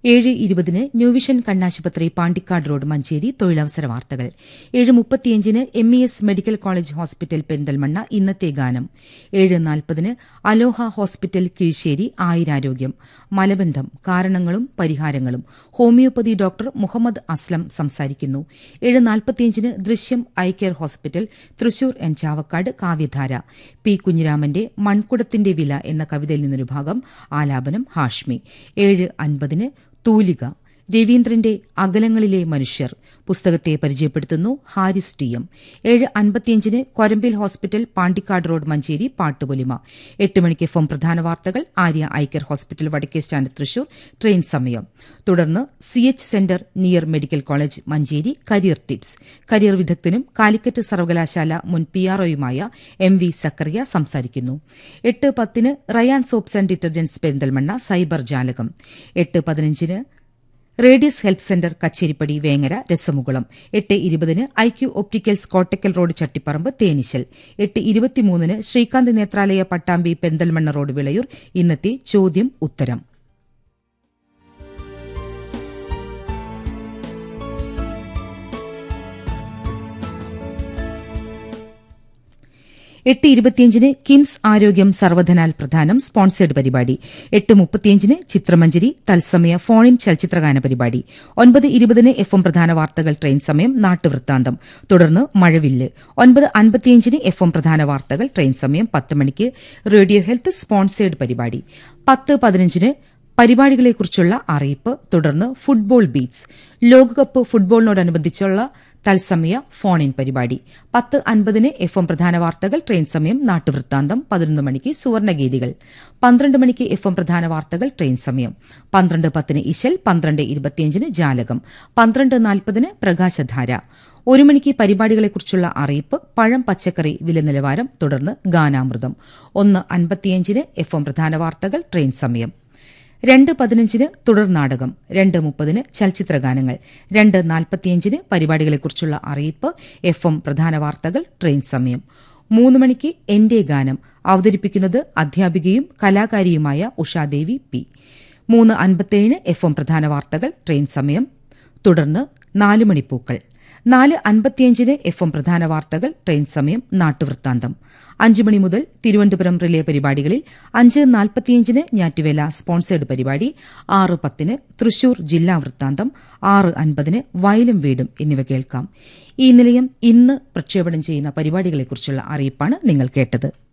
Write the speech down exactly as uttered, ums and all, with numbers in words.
ഏഴ് ഇരുപതിന് ന്യൂവിഷൻ കണ്ണാശുപത്രി പാണ്ടിക്കാട് റോഡ് മഞ്ചേരി തൊഴിലവസര വാർത്തകൾ. ഏഴ് മുപ്പത്തിയഞ്ചിന് M E S medical college hospital Perinthalmanna ഇന്നത്തെ ഗാനം. ഏഴ് നാൽപ്പതിന് അലോഹ ഹോസ്പിറ്റൽ കീഴ്ശ്ശേരി ആയുരാരോഗ്യം മലബന്ധം കാരണങ്ങളും പരിഹാരങ്ങളും ഹോമിയോപ്പതി ഡോക്ടർ മുഹമ്മദ് അസ്ലം സംസാരിക്കുന്നു. ഏഴ് നാൽപ്പത്തിയഞ്ചിന് ദൃശ്യം eye care hospital Thrissur N Chavakkad കാവ്യധാര പി കുഞ്ഞിരാമന്റെ മൺകുടത്തിന്റെ വില എന്ന കവിതയിൽ നിന്നൊരു ഭാഗം ആലാപനം ഹാഷ്മി. ഏഴ് അൻപതിന് തൂലിക രവീന്ദ്രന്റെ അകലങ്ങളിലെ മനുഷ്യർ പുസ്തകത്തെ പരിചയപ്പെടുത്തുന്നു ഹാരിസ് ടി എം. ഏഴ് അൻപത്തിയഞ്ചിന് കൊരമ്പിൽ ഹോസ്പിറ്റൽ പാണ്ടിക്കാട് റോഡ് മഞ്ചേരി പാട്ടുപൊലിമ. എട്ട് മണിക്ക് എഫ് എം പ്രധാന വാർത്തകൾ ആര്യ ഐക്കർ ഹോസ്പിറ്റൽ വടക്കേ സ്റ്റാൻഡ് തൃശൂർ ട്രെയിൻ സമയം. തുടർന്ന് C H centre near medical college Manjeri career tips career വിദഗ്ധനും Calicut സർവകലാശാല മുൻ P R ഒയുമായ M V Zacharia സംസാരിക്കുന്നു. എട്ട് പത്തിന് Ryan soaps and detergents Perinthalmanna cyber ജാലകം. എട്ട് പതിനഞ്ചിന് radius health centre Kacheripadi Vengara രസമുകുളം. എട്ട് ഇരുപതിന് IQ opticals Kottakkal road Chattiparamba തേനിശൽ. എട്ട് ഇരുപത്തിമൂന്നിന് ശ്രീകാന്ത് നേത്രാലയ പട്ടാമ്പി പെരിന്തൽമണ്ണ റോഡ് വിളയൂർ ഇന്നത്തെ ചോദ്യം ഉത്തരം. എട്ട് ഇരുപത്തിയഞ്ചിന് കിംസ് ആരോഗ്യം സർവധനാൽ പ്രധാനം സ്പോൺസേഡ് പരിപാടി. എട്ട് മുപ്പത്തിയഞ്ചിന് ചിത്രമഞ്ജരി തത്സമയ ഫോണിൻ ചലച്ചിത്രഗാന പരിപാടി. ഒൻപത് ഇരുപതിന് എഫ് എം പ്രധാന വാർത്തകൾ ട്രെയിൻ സമയം നാട്ടുവൃത്താന്തം. തുടർന്ന് മഴവില്ല്. ഒൻപത് അൻപത്തിയഞ്ചിന് എഫ് എം പ്രധാന വാർത്തകൾ ട്രെയിൻ സമയം. പത്ത് മണിക്ക് റേഡിയോ ഹെൽത്ത് സ്പോൺസേഡ് പരിപാടി. പത്ത് പതിനഞ്ചിന് പരിപാടികളെക്കുറിച്ചുള്ള അറിയിപ്പ്. തുടർന്ന് ഫുട്ബോൾ ബീറ്റ്സ് ലോകകപ്പ് ഫുട്ബോളിനോടനുബന്ധിച്ചുള്ള തത്സമയ ഫോൺ ഇൻ പരിപാടി. പത്ത് അൻപതിന് എഫ് എം പ്രധാന വാർത്തകൾ ട്രെയിൻ സമയം നാട്ടുവൃത്താന്തം. പതിനൊന്ന് മണിക്ക് സുവർണഗീതികൾ. പന്ത്രണ്ട് മണിക്ക് എഫ് എം പ്രധാന വാർത്തകൾ ട്രെയിൻ സമയം. പന്ത്രണ്ട് പത്തിന് ഇശൽ. പന്ത്രണ്ട് ഇരുപത്തിയഞ്ചിന് ജാലകം. പന്ത്രണ്ട് നാൽപ്പതിന് പ്രകാശധാര. ഒരു മണിക്ക് പരിപാടികളെക്കുറിച്ചുള്ള അറിയിപ്പ്. പഴം പച്ചക്കറി വില നിലവാരം. തുടർന്ന് ഗാനാമൃതം. ഒന്ന് അൻപത്തിയഞ്ചിന് എഫ് എം പ്രധാന വാർത്തകൾ ട്രെയിൻ സമയം. രണ്ട് പതിനഞ്ചിന് തുടർ നാടകം. രണ്ട് മുപ്പതിന് ചലച്ചിത്രഗാനങ്ങൾ. രണ്ട് നാൽപ്പത്തിയഞ്ചിന് പരിപാടികളെക്കുറിച്ചുള്ള അറിയിപ്പ്. എഫ് എം പ്രധാന വാർത്തകൾ ട്രെയിൻ സമയം. മൂന്ന് മണിക്ക് എന്റെ ഗാനം. അവതരിപ്പിക്കുന്നത് അധ്യാപികയും കലാകാരിയുമായ ഉഷാദേവി പി. മൂന്ന് അൻപത്തിയേഴിന് എഫ് എം പ്രധാന വാർത്തകൾ ട്രെയിൻ സമയം. തുടർന്ന് നാല് മണിപ്പൂക്കൾ. നാല് അൻപത്തിയഞ്ചിന് എഫ് എം പ്രധാന വാർത്തകൾ ട്രെയിൻ സമയം നാട്ടുവൃത്താന്തം. അഞ്ച് മണി മുതൽ തിരുവനന്തപുരം റിലേ പരിപാടികളിൽ അഞ്ച് നാൽപ്പത്തിയഞ്ചിന് ഞാറ്റുവേല സ്പോൺസേഡ് പരിപാടി. ആറ് പത്തിന് തൃശൂർ ജില്ലാ വൃത്താന്തം. ആറ് അൻപതിന് വയലും വീടും എന്നിവ കേൾക്കാം. ഈ നിലയം ഇന്ന് പ്രക്ഷേപണം ചെയ്യുന്ന പരിപാടികളെക്കുറിച്ചുള്ള അറിയിപ്പാണ് നിങ്ങൾ കേട്ടത്.